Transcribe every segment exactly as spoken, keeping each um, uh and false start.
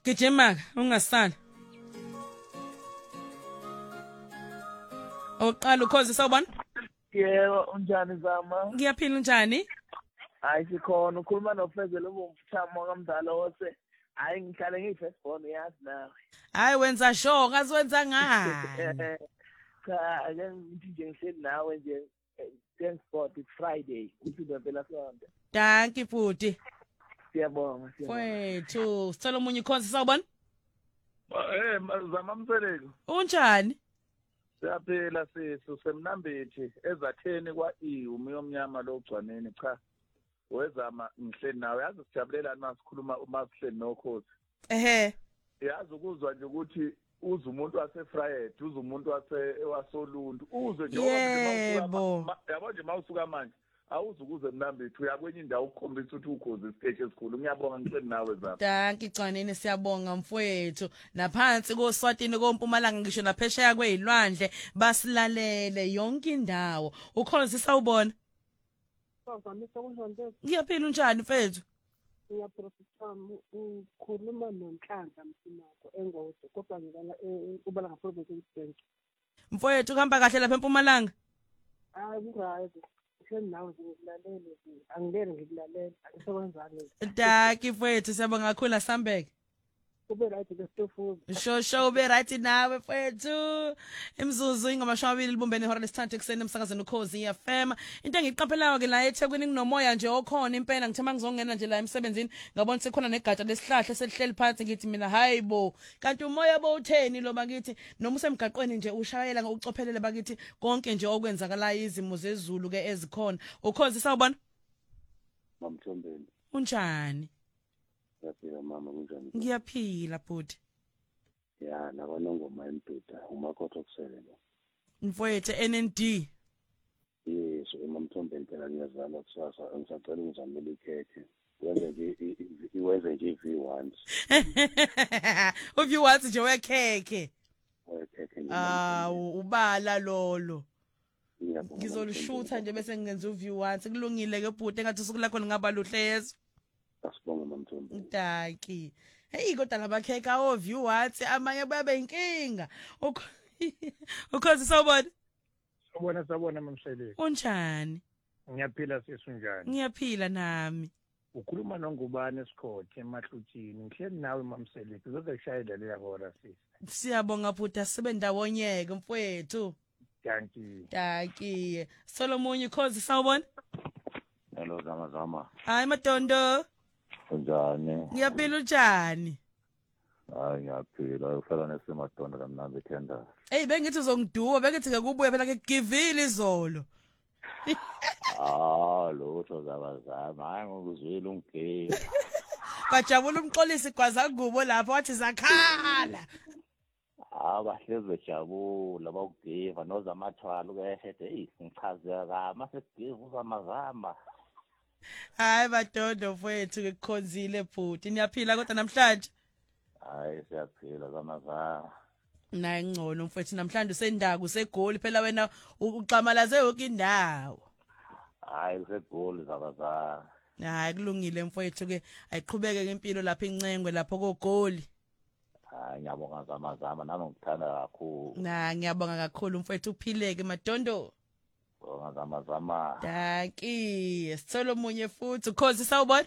Gijima ungasala. Oqala ukhozi sawubona? Yebo, unjani Zama? Ngiyaphila unjani? Hayi sikhona ukhuluma noFezelo bomthamo kamdala wose. Hayi ngihlale ngiyifirstborn yazi nawe. Hayi wenza sho, ngaziwenza ngani? Cha, ake ngithi nje ngihleli nawe nje thanks God it's Friday. Uthi phela sonke. Thank you futhi. Siyabonga, siyabonga. Wethu, sicela umunye ikhonzi sawubona? Eh Zama Mseleko. Unjani? Siyaphela sisi semnambethi ezatheni kwa E umnyama lo gcwaneni cha. Wezama ngihleli nawe yazi sijabulela masikhuluma uma sihleli nokhozi. Ehe. Yazi ukuzwa nje ukuthi uze umuntu waseFriday, uze umuntu wase wasoluntu, uze nje yebo. Yabo nje mawusuka manje. Awuze ukuze mnambethi uyakwenye indawo ukukhombisa ukuthi ukhozi isiteji esikhulu. Ngiyabonga ngihleli nawe Zama. Thank you Gcaneni siyabonga mfowethu. Naphansi koSwatini koMpumalanga ngisho naphesheya kwezilwandle basilalele yonke indawo. Ukhozi sawubona? Sawubona kunjani? Ngiyaphila unjani mfethu? Ngiyaprofitama ukhuluma noNhlanhla Msimako engodo kodwa ngibala ubala ngaphezulu kwebank. Mfowethu uhamba kahle lapha eMpumalanga? Hayi ngirayi. Shen nawe ngikulalele angilele ngikulalele angisebenzani. Thank you mfowethu siyabonga kakhulu Sambek. Ube right ke Stofuza. Sho sho ube right nawe mfethu. Imzuzu ingamashumi amabili libumbene ihora lesithathu ekseni emsakazweni ukhozi F M. Into engiqaphelayo ke la eThekwini kunomoya nje okhona impela ngithema ngizongena nje la emsebenzini ngabona sekhona negatsha lesihlahla selihleli phansi ngithi mina hayibo kanti umoya bowutheni lo bakithi noma usemgaqweni nje ushayela ngokucophelela bakithi konke nje okwenzakala izimo zezulu ke ezikhona. Ukhozi sawubona? Mamthombeni. Unjani? Ngiyaphila mama kunjani? Ngiyaphila bhuti. Ya nabanongoma empita umakotho kuselela. Mfowethu N N D. Yes, uMamthombeni phela ngiyazala kusasa ngisacela ngizamele ikhekhe. Wenze nje iwenze nje V one. U V one nje wekhekhe. Wekhekhe nje. Ah ubala lolo. Ngiyabonga. Ngizolishutha nje bese ngenza u V one kulungile ke bhuti engathi usuku lakho lingaba luhle yezo. Asibonga Mamthombeni. Ntaki. Hey kodwa labakheka o V one amanye babe inkinga. Ukhozi sawubona? Sawubona sawubona Mamseleko. Unjani? Ngiyaphila sisi unjani? Ngiyaphila nami. Ukhuluma noNgubane esikhothe emahlutshini. Ngihleli nawe Mamseleko. Uzobe kushayela leya hora sisi. Siyabonga bhuti asibe ndawonyeke mfowethu. Thank you. Thank Solomon ukhozi sawubona? Hello Zama Zama. Hayi Madondo. Unjani? Ngiyaphila unjani? Hayi ngiyaphila ufela nesemadondo kamnandi ethenda. Hey bengithi uzongiduwa bengithi ke kubuye phela ke givile izolo. Ah lotho Zama Zama hayi ngokuzwela ungeke. Bajabula umxolisi gwaza ngubo lapho wathi zakhala. Abahlezi bejabula bakugiva nozamathwalo kehethe hey ngichazeka kama sesigiva uzamazama. Hayi Madondo mfowethu ke kukhonzile bhuti niyaphila kodwa namhlanje? Hayi siyaphila zamazama. Nayi ngcono mfowethu namhlanje usendaku segoli phela wena uqamalaze yonke indawo. Hayi usegoli zamazama. Hayi kulungile mfowethu ke ayiqhubeke impilo lapha incengwe lapho kogoli. Hayi ngiyabonga zamazama nami ngikuthanda kakhulu. Na ngiyabonga kakhulu mfowethu uphileke Madondo. Bonga zamazama. Daki, sithola omunye futhi ukhozi sawubona?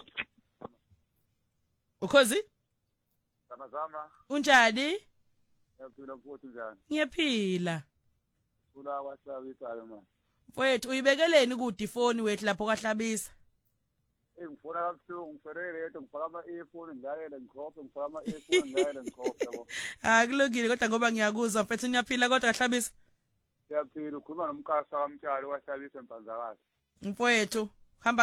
Ukhozi? Zamazama. Unjani? Ngiyaphila futhi njani? Ngiyaphila. Ula wahlabisayo manje. Mfowethu uyibekeleni kude ifoni wethu lapho kahlabisa? Eh ngifona kabuhlungu ngiferele yedwa ngifaka ama-earphone ngayele ngikhophe ngifaka ama-earphone ngayele ngikhophe yabo. Ah kulungile kodwa ngoba ngiyakuzwa mfethu niyaphila kodwa kahlabisa? Siyaphila ukhuluma nomqasa kamtshali wahlabisa empanzakazi. Mfowethu